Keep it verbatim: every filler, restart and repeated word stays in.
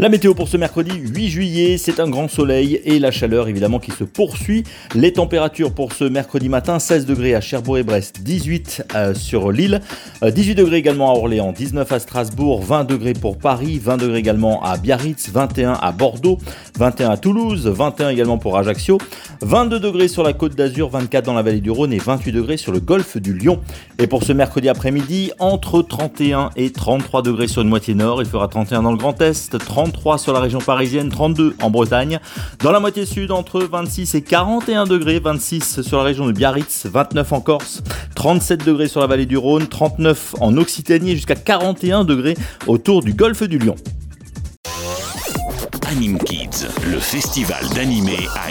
La météo pour ce mercredi huit juillet, c'est un grand soleil et la chaleur évidemment qui se poursuit. Les températures pour ce mercredi matin, seize degrés à Cherbourg et Brest, dix-huit euh, sur Lille, euh, dix-huit degrés également à Orléans, dix-neuf à Strasbourg, vingt degrés pour Paris, vingt degrés également à Biarritz, vingt et un à Bordeaux, vingt et un à Toulouse, vingt et un également pour Ajaccio, vingt-deux degrés sur la Côte d'Azur, vingt-quatre dans la vallée du Rhône et vingt-huit degrés sur le golfe du Lion. Et pour ce mercredi après-midi, entre trente et un et trente-trois degrés sur une moitié nord, il fera trente et un dans le Grand Est, trente-trois sur la région parisienne, trente-deux en Bretagne. Dans la moitié sud, entre vingt-six et quarante et un degrés, vingt-six sur la région de Biarritz, vingt-neuf en Corse, trente-sept degrés sur la vallée du Rhône, trente-neuf en Occitanie et jusqu'à quarante et un degrés autour du golfe du Lion. Anime Kids, le festival d'animé à